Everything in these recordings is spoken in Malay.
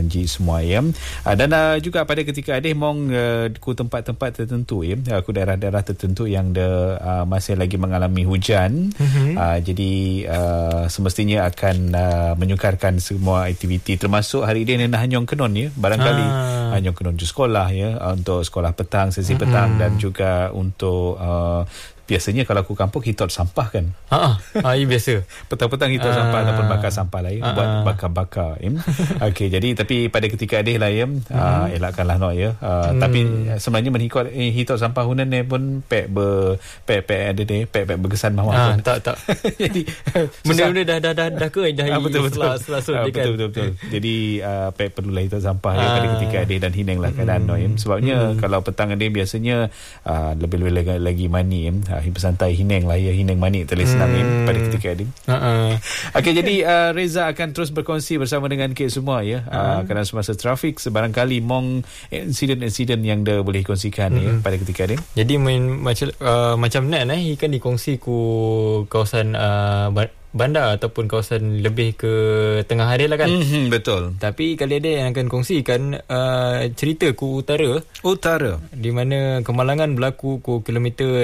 janji semua ya. Dan juga pada ketika ada mong ku tempat-tempat tertentu ya, ku daerah-daerah tertentu yang masih lagi mengalami hujan. Jadi semestinya akan menyukarkan semua aktiviti, termasuk hari ini Hanyong Kenon ya, barangkali Hanyong Kenon di sekolah ya, untuk sekolah petang, sesi petang, dan juga untuk biasanya kalau aku kampung hitot sampah kan. Ya biasa. Petang-petang hitot sampah ataupun bakar sampah lah ya. Buat bakar-bakar ya. Okey, jadi tapi pada ketika adih lah ya, elakkanlah nak ya. Tapi sebenarnya menhikot hitot sampah hunan ni pun pek ada ni, pek berkesan mawar. Tak. Jadi benda-benda dah ke dah betul. Jadi pek perlulah hitot sampah ya pada ketika adih dan hineng lah keadaan ya. Sebabnya kalau petang adih biasanya lebih-lebih lagi mani ya. Bersantai hineng lah ya, hineng manik terlis senang pada ketika ini. Okey, jadi Reza akan terus berkongsi bersama dengan kita semua ya, kerana semasa trafik sebarangkali mong insiden-insiden yang dia boleh kongsikan ya pada ketika ini. Jadi macam nak ikan dikongsi ku kawasan bandar ataupun kawasan lebih ke tengah hari lah kan. Betul. Tapi kali ada yang akan kongsikan cerita ku utara di mana kemalangan berlaku ku kilometer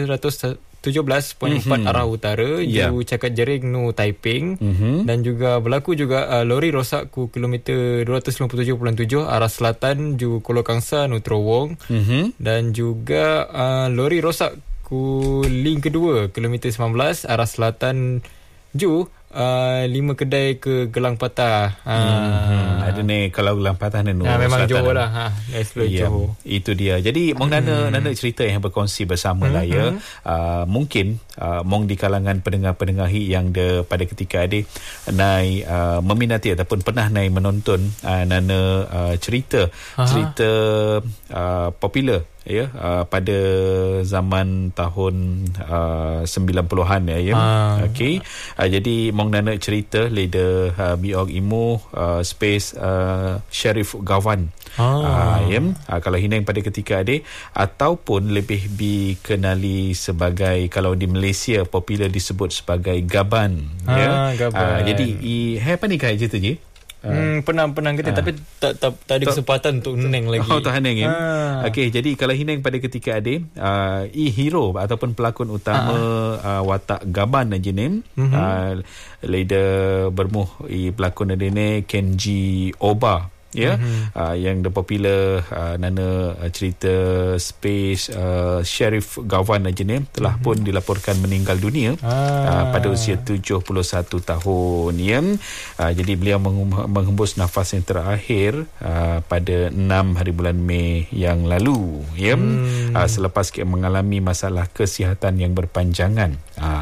217.4 arah utara ju Cakap Jering nu Taiping, dan juga berlaku juga lori rosak ku kilometer 257.7 arah selatan ju Kuala Kangsar nu Terowong, dan juga lori rosak ku link kedua kilometer 19 arah selatan ju 5 kedai ke Gelang Patah. Ada ni kalau Gelang Patah ni memang Johor lah. Johor. Itu dia. Jadi mong nana cerita yang berkongsi bersama lah ya. Mungkin mong di kalangan pendengar-pendengar yang pada ketika ada naik meminati ataupun pernah naik menonton nana cerita popular ya, pada zaman tahun 90-an ya. Okey. Jadi mong nana cerita leader Biog Imu Space Sheriff Gavan. Kalau hineng pada ketika ada, ataupun lebih dikenali sebagai, kalau di Malaysia popular disebut sebagai Gaban ya. Jadi apa ni kai cerita je? Pernah kita tapi tak ada kesempatan untuk hineng lagi. Tak hineng ya. Okey, jadi kalau hineng pada ketika ada hero ataupun pelakon utama watak Gaban aja ni, leader bermuh pelakon ada ni Kenji Oba ya, yang the popular nana cerita Space Sheriff Gavan aja ni telah pun dilaporkan meninggal dunia pada usia 71 tahun ya. Jadi beliau menghembus nafas yang terakhir pada 6 hari bulan Mei yang lalu ya, selepas mengalami masalah kesihatan yang berpanjangan.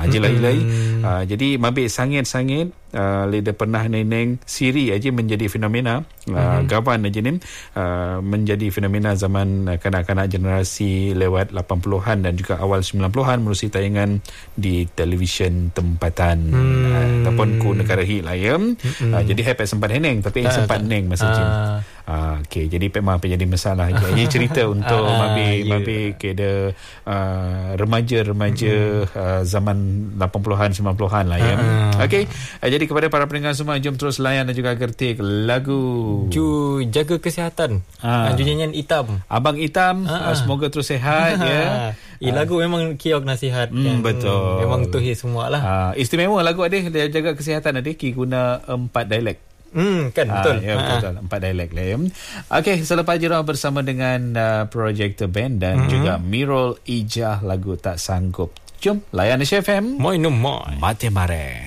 Jadi mabik sangit-sangit leader pernah neneng Siri aja menjadi fenomena. Gavan aja ni menjadi fenomena zaman kanak-kanak generasi lewat 80-an dan juga awal 90-an melalui tayangan di televisyen tempatan ataupun ku negara hi lah ya. Jadi happy sempat heneng tapi sempat neng masa jin. Okey, jadi memang jadi masalah. Ini cerita untuk mabi keda remaja-remaja zaman 80-an 90-an lah ya. Okey, jadi kepada para pendengar semua, jom terus layan dan juga gertik lagu Ju Jaga Kesihatan. Ju nyanyian Hitam. Abang Hitam, semoga terus sihat ya. Lagu memang kiok nasihat. Betul. Memang tuhi semua lah. Istimewa lagu dia jaga kesihatan ki guna 4 dialek. Kan betul. Betul. 4 dialek lah ya. Okey, selepas jerah bersama dengan Projector Band dan juga Mirul Ijah lagu Tak Sanggup. Jom layan SFM. Moi no moi. Mate mare.